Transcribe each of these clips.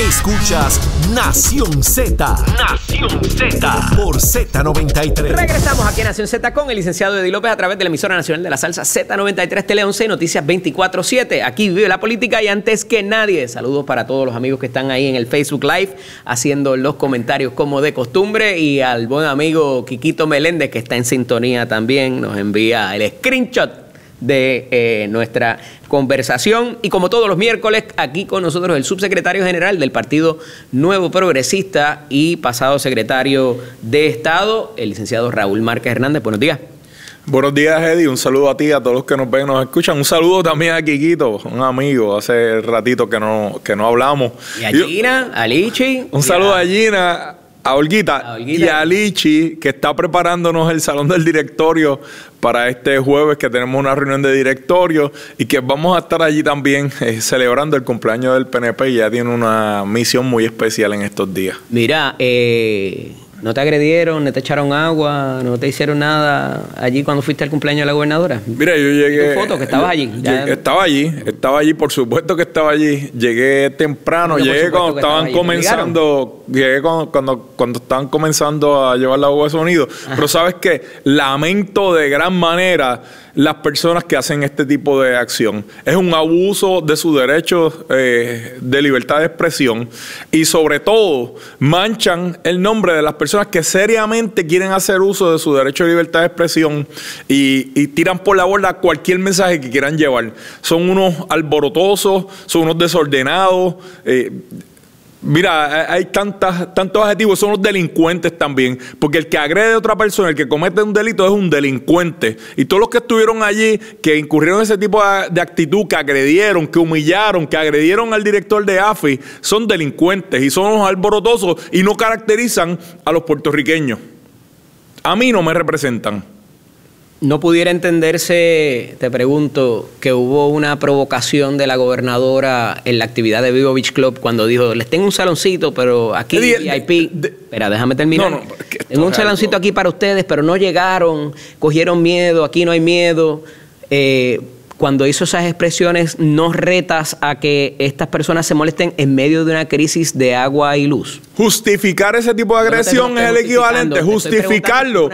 Escuchas Nación Z. Nación Z. Por Z93. Regresamos aquí a Nación Z con el licenciado Eddie López a través de la emisora nacional de la salsa Z93 Tele 11 Noticias 24/7. Aquí vive la política y antes que nadie. Saludos para todos los amigos que están ahí en el Facebook Live haciendo los comentarios como de costumbre, y al buen amigo Quiquito Meléndez, que está en sintonía también, nos envía el screenshot de nuestra conversación. Y como todos los miércoles, aquí con nosotros el subsecretario general del Partido Nuevo Progresista y pasado secretario de Estado, el licenciado Raúl Márquez Hernández. Buenos días. Buenos días, Eddie. Un saludo a ti, a todos los que nos ven y nos escuchan. Un saludo también a Quiquito, un amigo. Hace ratito que no hablamos. Y a Gina, a Lichi. Un saludo a Gina, a Olguita y a Lichi, que está preparándonos el salón del directorio para este jueves, que tenemos una reunión de directorio y que vamos a estar allí también celebrando el cumpleaños del PNP, y ya tiene una misión muy especial en estos días. Mira, ¿no te agredieron, no te echaron agua, no te hicieron nada allí cuando fuiste al cumpleaños de la gobernadora? Mira, yo llegué... ¿Tu foto que estabas allí? Estaba allí, por supuesto que estaba allí. Llegué temprano, llegué cuando estaban comenzando... Llegué cuando estaban comenzando a llevar la voz de sonido. Ajá. Pero ¿sabes qué? Lamento de gran manera las personas que hacen este tipo de acción. Es un abuso de sus derechos de libertad de expresión, y sobre todo manchan el nombre de las personas que seriamente quieren hacer uso de su derecho de libertad de expresión y tiran por la borda cualquier mensaje que quieran llevar. Son unos alborotosos, son unos desordenados. Mira, hay tantos adjetivos. Son los delincuentes también, porque el que agrede a otra persona, el que comete un delito, es un delincuente. Y todos los que estuvieron allí, que incurrieron en ese tipo de actitud, que agredieron, que humillaron, que agredieron al director de AFI, son delincuentes y son unos alborotosos y no caracterizan a los puertorriqueños. A mí no me representan. ¿No pudiera entenderse, te pregunto, que hubo una provocación de la gobernadora en la actividad de Vivo Beach Club cuando dijo, les tengo un saloncito, pero aquí VIP... Espera, déjame terminar. Tengo un saloncito aquí para ustedes, pero no llegaron, cogieron miedo, aquí no hay miedo. Cuando hizo esas expresiones, ¿no retas a que estas personas se molesten en medio de una crisis de agua y luz? Justificar ese tipo de agresión es el equivalente. Justificarlo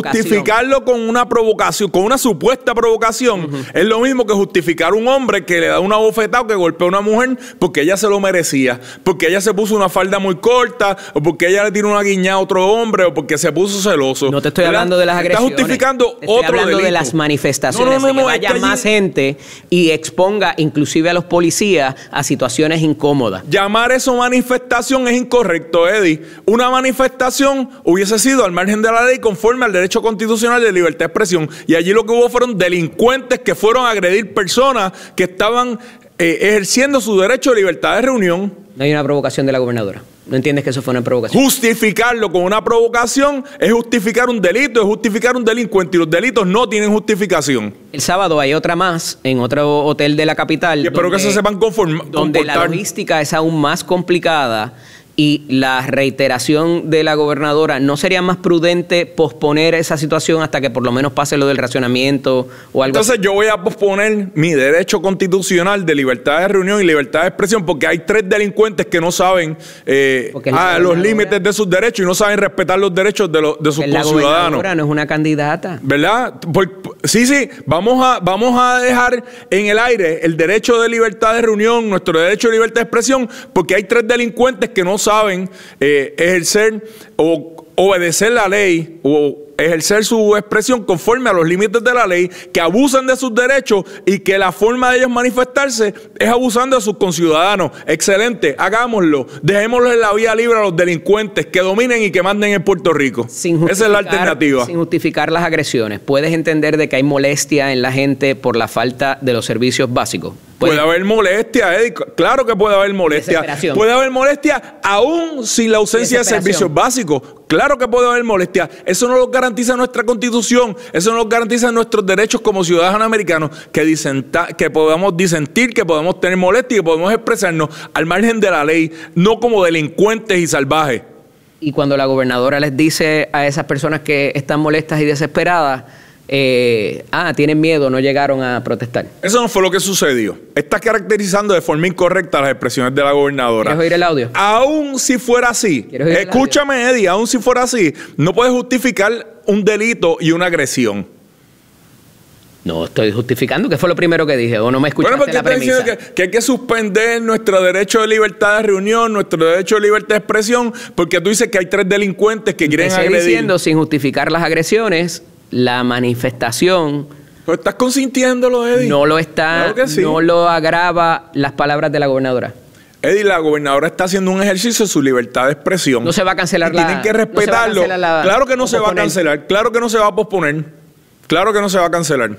con una provocación, con una supuesta provocación, es lo mismo que justificar a un hombre que le da una bofetada o que golpea a una mujer porque ella se lo merecía, porque ella se puso una falda muy corta, o porque ella le tiró una guiñada a otro hombre, o porque se puso celoso. No te estoy hablando de las agresiones. Está justificando otro delito. Estoy hablando de las manifestaciones. Que vaya más gente y exponga inclusive a los policías a situaciones incómodas. Llamar eso manifestación es incorrecto, Eddie. Una manifestación hubiese sido al margen de la ley, conforme al derecho constitucional de libertad de expresión, y allí lo que hubo fueron delincuentes que fueron a agredir personas que estaban ejerciendo su derecho de libertad de reunión. No hay una provocación de la gobernadora. ¿No entiendes que eso fue una provocación? Justificarlo con una provocación es justificar un delito, es justificar un delincuente, y los delitos no tienen justificación. El sábado hay otra más en otro hotel de la capital. Y espero que se sepan conformar. Donde la logística es aún más complicada, y la reiteración de la gobernadora, ¿no sería más prudente posponer esa situación hasta que por lo menos pase lo del racionamiento o algo Entonces así? Yo voy a posponer mi derecho constitucional de libertad de reunión y libertad de expresión, porque hay 3 delincuentes que no saben los límites de sus derechos y no saben respetar los derechos de sus conciudadanos. La gobernadora no es una candidata, ¿verdad? Sí, vamos a dejar en el aire el derecho de libertad de reunión, nuestro derecho de libertad de expresión, porque hay 3 delincuentes que no saben ejercer o obedecer la ley o ejercer su expresión conforme a los límites de la ley, que abusan de sus derechos y que la forma de ellos manifestarse es abusando de sus conciudadanos. Excelente, hagámoslo. Dejémoslo en la vía libre a los delincuentes que dominen y que manden en Puerto Rico. Esa es la alternativa. Sin justificar las agresiones, ¿puedes entender de que hay molestia en la gente por la falta de los servicios básicos? Puede haber molestia, Eddie. Claro que puede haber molestia. Puede haber molestia aún sin la ausencia de servicios básicos. Claro que puede haber molestia. Eso no lo garantiza nuestra Constitución. Eso no lo garantiza nuestros derechos como ciudadanos americanos, que podamos disentir, que podamos tener molestia y que podemos expresarnos al margen de la ley, no como delincuentes y salvajes. Y cuando la gobernadora les dice a esas personas que están molestas y desesperadas tienen miedo, no llegaron a protestar. Eso no fue lo que sucedió. Estás caracterizando de forma incorrecta las expresiones de la gobernadora. ¿Quieres oír el audio? Aún si fuera así, escúchame, Eddie, aún si fuera así, no puedes justificar un delito y una agresión. No estoy justificando, que fue lo primero que dije, o no me escuchaste la premisa. Que hay que suspender nuestro derecho de libertad de reunión, nuestro derecho de libertad de expresión, porque tú dices que hay 3 delincuentes que quieren agredir. Estoy diciendo, sin justificar las agresiones, la manifestación... Pero estás consintiéndolo, Eddie. No lo está, claro que sí. No lo agrava las palabras de la gobernadora. Eddie, la gobernadora está haciendo un ejercicio de su libertad de expresión. No se va a cancelar la... Tienen que respetarlo. Claro que no se va a cancelar. Claro que no se va a posponer. Claro que no se va a cancelar.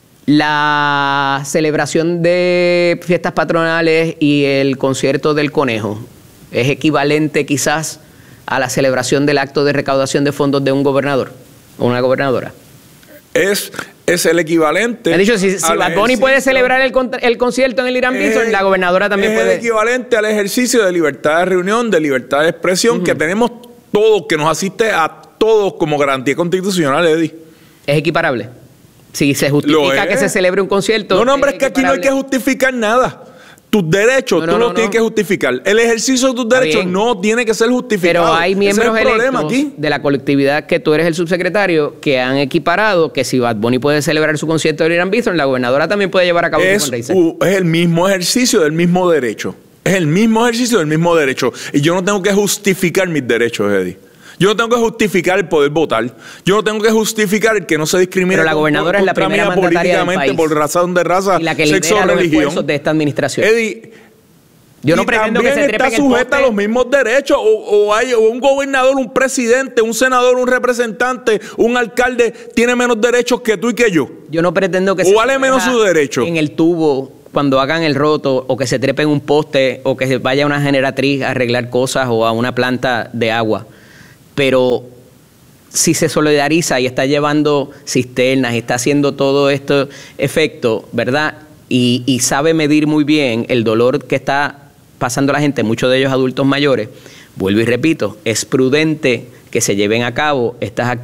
La celebración de fiestas patronales y el concierto del conejo es equivalente quizás a la celebración del acto de recaudación de fondos de un gobernador o una gobernadora. Es el equivalente. Me han dicho, si Bad Bunny puede celebrar el concierto en el Irán Bithorn, la gobernadora también puede. Es el equivalente al ejercicio de libertad de reunión, de libertad de expresión que tenemos todos, que nos asiste a todos como garantía constitucional, Eddie. Es equiparable. Si se justifica que se celebre un concierto. No, hombre, es que aquí no hay que justificar nada. Tus derechos, tú los tienes que justificar. El ejercicio de tus derechos no tiene que ser justificado. Pero hay miembros electos de la colectividad que tú eres el subsecretario que han equiparado que si Bad Bunny puede celebrar su concierto de Irán Bithorn, la gobernadora también puede llevar a cabo su fundraiser. Es el mismo ejercicio del mismo derecho. Es el mismo ejercicio del mismo derecho. Y yo no tengo que justificar mis derechos, Eddie. Yo no tengo que justificar el poder votar. Yo no tengo que justificar el que no se discrimine. Pero la gobernadora es la primera mandataria del país. Por razón de raza, y la que sexo o religión. De esta administración. Eddie, yo no pretendo que se trepe está sujeta a los mismos derechos. O un gobernador, un presidente, un senador, un representante, un alcalde tiene menos derechos que tú y que yo. Yo no pretendo que o vale menos su derecho. En el tubo cuando hagan el roto, o que se trepe en un poste, o que se vaya a una generatriz a arreglar cosas, o a una planta de agua. Pero si se solidariza y está llevando cisternas y está haciendo todo este efecto, ¿verdad? Y sabe medir muy bien el dolor que está pasando la gente, muchos de ellos adultos mayores, vuelvo y repito, es prudente que se lleven a cabo estas actividades.